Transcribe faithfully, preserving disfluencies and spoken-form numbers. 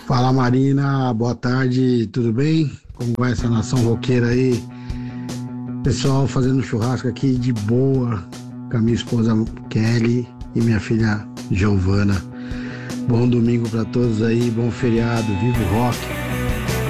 Fala Marina, boa tarde, tudo bem? Como vai essa nação roqueira aí? Pessoal fazendo churrasco aqui de boa com a minha esposa Kelly e minha filha Giovana. Bom domingo pra todos aí, bom feriado, viva o rock!